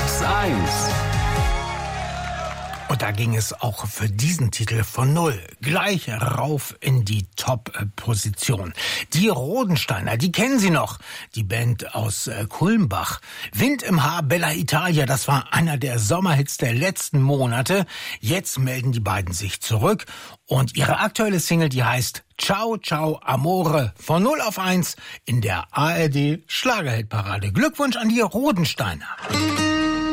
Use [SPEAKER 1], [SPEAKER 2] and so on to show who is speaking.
[SPEAKER 1] Platz 1.
[SPEAKER 2] Und da ging es auch für diesen Titel von 0 gleich rauf in die Top-Position. Die Rodensteiner, die kennen Sie noch, die Band aus Kulmbach. Wind im Haar, Bella Italia, das war einer der Sommerhits der letzten Monate. Jetzt melden die beiden sich zurück und ihre aktuelle Single, die heißt Ciao, Ciao, Amore, von 0 auf 1 in der ARD Schlagerhitparade. Glückwunsch an die Rodensteiner.